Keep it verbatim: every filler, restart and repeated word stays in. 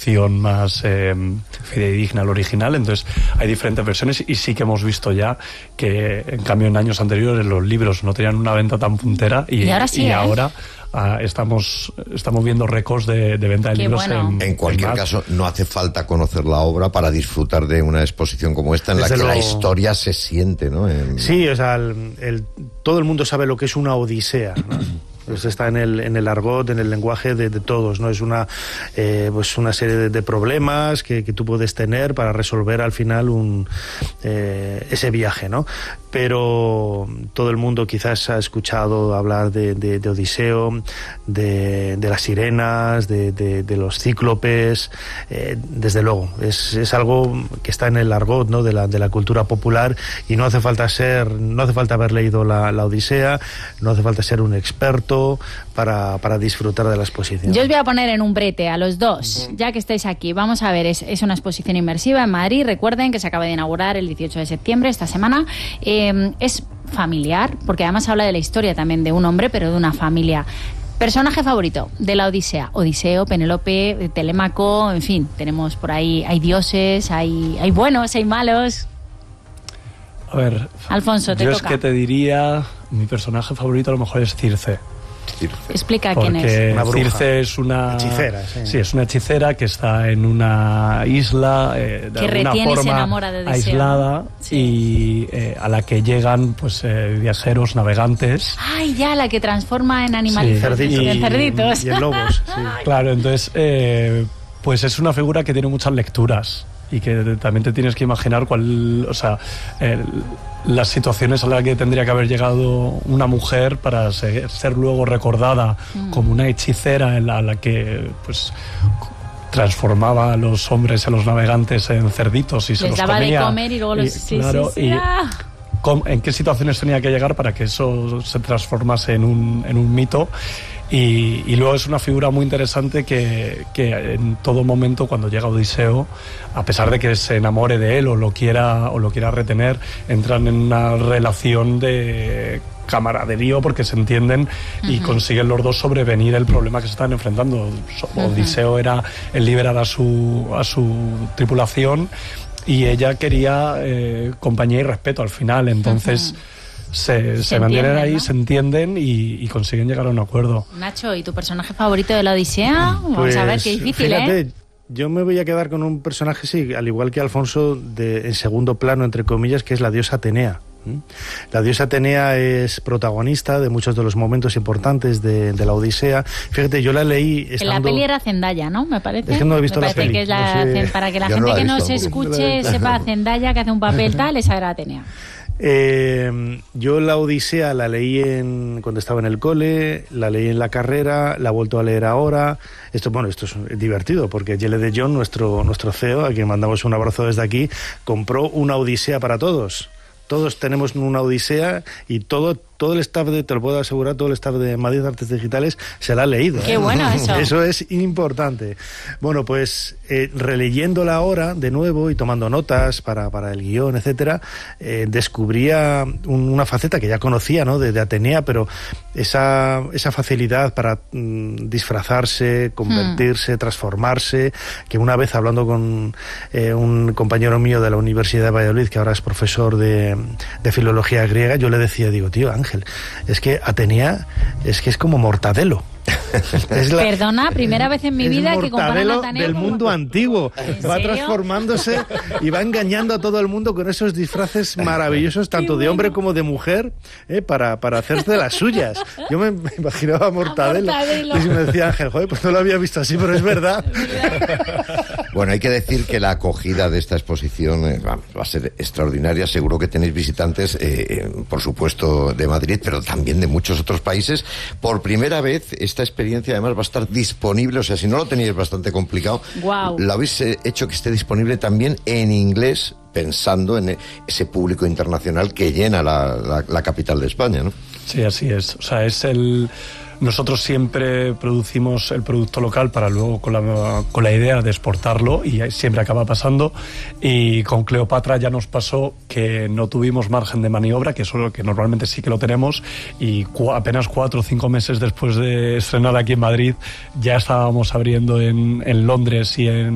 traducción más eh, fidedigna al original. Entonces hay diferentes versiones y sí que hemos visto ya que en cambio en años anteriores los libros no tenían una venta tan puntera y, y ahora, sí, y ¿eh? ahora uh, estamos, estamos viendo récords de, de venta de Qué libros. bueno. En, En cualquier en caso, no hace falta conocer la obra para disfrutar de una exposición como esta, en Desde la que luego. la historia se siente, ¿no? En... Sí, o sea, el, el, todo el mundo sabe lo que es una odisea, ¿no? Pues está en el, en el argot, en el lenguaje de, de todos, ¿no? Es una, eh, pues una serie de, de problemas que, que tú puedes tener para resolver al final un, eh, ese viaje, ¿no? Pero todo el mundo quizás ha escuchado hablar de, de, de Odiseo, de, de las sirenas, de, de, de los cíclopes, eh, desde luego, es, es algo que está en el argot, ¿no? de, la, de la cultura popular, y no hace falta ser, no hace falta haber leído la, la Odisea, no hace falta ser un experto para, para disfrutar de la exposición. Yo os voy a poner en un brete a los dos, ya que estáis aquí. Vamos a ver, es, es una exposición inmersiva en Madrid. Recuerden que se acaba de inaugurar el dieciocho de septiembre, esta semana. Eh, es familiar, porque además habla de la historia también de un hombre, pero de una familia. Personaje favorito de la Odisea: Odiseo, Penélope, Telémaco, en fin, tenemos por ahí, hay dioses, hay, hay buenos, hay malos. A ver, Alfonso, te yo toca. es que te diría, mi personaje favorito a lo mejor es Circe. Explica Porque quién es. Una bruja. Circe es una Hechicera, sí. sí, es una hechicera que está en una isla eh, de Que alguna retiene y se forma enamora de Odiseo. aislada, Sí. y eh, a la que llegan pues eh, viajeros, navegantes. Ay, ya, la que transforma en animalitos. Sí, Cerditos. En cerditos. Y en lobos, sí. Claro, entonces eh, pues es una figura que tiene muchas lecturas y que también te tienes que imaginar cuál, o sea, el, las situaciones a las que tendría que haber llegado una mujer para ser, ser luego recordada mm. como una hechicera en la, a la que pues transformaba a los hombres, a los navegantes en cerditos y Les se los daba comía. de comer y luego los... Y, sí, claro, sí, sí, y ah. cómo, en qué situaciones tenía que llegar para que eso se transformase en un, en un mito. Y, y luego es una figura muy interesante que, que en todo momento, cuando llega Odiseo, a pesar de que se enamore de él o lo quiera o lo quiera retener, entran en una relación de camaraderío porque se entienden uh-huh. y consiguen los dos sobrevenir el problema que se están enfrentando. Uh-huh. Odiseo era el liberar a su, a su tripulación y ella quería eh, compañía y respeto al final, entonces... Uh-huh. Se, se, se mantienen ahí, ¿no? Se entienden y, y consiguen llegar a un acuerdo. Nacho, ¿y tu personaje favorito de la Odisea? Vamos pues, a ver, qué difícil, fíjate, ¿eh? Yo me voy a quedar con un personaje, sí, al igual que Alfonso, de, en segundo plano, entre comillas, que es la diosa Atenea. La diosa Atenea es protagonista de muchos de los momentos importantes de, de la Odisea. Fíjate, yo la leí estando... En la peli era Zendaya, ¿no? Me parece. Es que no he visto Me la peli. Que es la, no sé... Para que la yo gente no la que no visto, se escuche no sepa Zendaya que hace un papel tal, esa era Atenea. Eh, yo la Odisea la leí en, cuando estaba en el cole, la leí en la carrera, la he vuelto a leer ahora. Esto, bueno, esto es divertido porque Yele de Jong, nuestro, nuestro C E O, a quien mandamos un abrazo desde aquí, compró una Odisea para todos. Todos tenemos una Odisea y todo, todo el staff, de, te lo puedo asegurar, todo el staff de Madrid Artes Digitales se la ha leído. Qué ¿eh? bueno eso. Eso es importante. Bueno, pues eh, releyéndola ahora de nuevo y tomando notas para, para el guión, etcétera, eh, descubría un, una faceta que ya conocía, ¿no? de, de Atenea, pero esa, esa facilidad para mm, disfrazarse, convertirse, hmm. transformarse, que una vez hablando con eh, un compañero mío de la Universidad de Valladolid, que ahora es profesor de de filología griega, yo le decía, digo, tío Ángel, es que Atenea es que es como Mortadelo. Es la, Perdona, primera vez en mi vida que comparan a Atenea del como... mundo antiguo. Va serio? transformándose y va engañando a todo el mundo con esos disfraces maravillosos, tanto Qué de hombre bueno. como de mujer, eh, para, para hacerse de las suyas. Yo me imaginaba a Mortadelo, a Mortadelo. Y me decía Ángel, joder, pues no lo había visto así, pero es verdad. Bueno, hay que decir que la acogida de esta exposición eh, va, va a ser extraordinaria. Seguro que tenéis visitantes, eh, por supuesto, de Madrid, pero también de muchos otros países. Por primera vez, esta experiencia además va a estar disponible, o sea, si no lo teníais bastante complicado, wow. lo habéis hecho que esté disponible también en inglés, pensando en ese público internacional que llena la, la, la capital de España, ¿no? Sí, así es. O sea, es el... Nosotros siempre producimos el producto local para luego con la, con la idea de exportarlo y siempre acaba pasando. Y con Cleopatra ya nos pasó que no tuvimos margen de maniobra, que eso que normalmente sí que lo tenemos, y cu- apenas cuatro o cinco meses después de estrenar aquí en Madrid ya estábamos abriendo en, en Londres y en